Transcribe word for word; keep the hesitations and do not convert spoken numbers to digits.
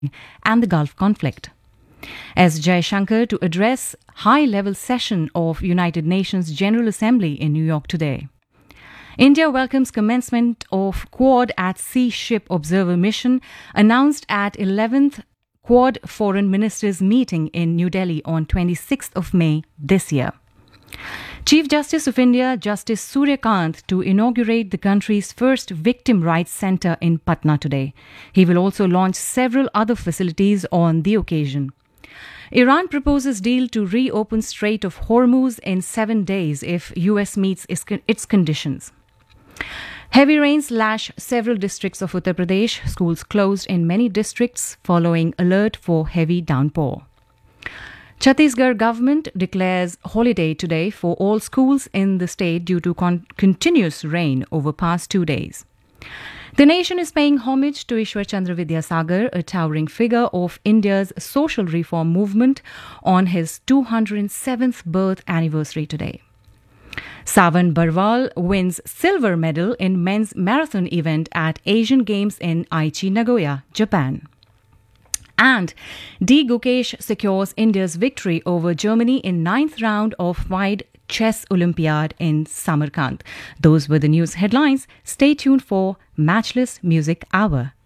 and the Gulf conflict. S. Jaishankar to address high-level session of United Nations General Assembly in New York today. India welcomes commencement of Quad at Sea Ship Observer Mission announced at eleventh Quad Foreign Ministers meeting in New Delhi on twenty-sixth of May this year. Chief Justice of India, Justice Surya Kant, to inaugurate the country's first Victim Rights Centre in Patna today. He will also launch several other facilities on the occasion. Iran proposes deal to reopen Strait of Hormuz in seven days if U S meets its conditions. Heavy rains lash several districts of Uttar Pradesh. Schools closed in many districts following alert for heavy downpour. Chhattisgarh government declares holiday today for all schools in the state due to con- continuous rain over past two days. The nation is paying homage to Ishwar Chandra Vidyasagar, a towering figure of India's social reform movement, on his two hundred seventh birth anniversary today. Savan Barwal wins silver medal in men's marathon event at Asian Games in Aichi, Nagoya, Japan. And D. Gukesh secures India's victory over Germany in ninth round of Wide Chess Olympiad in Samarkand. Those were the news headlines. Stay tuned for Matchless Music Hour.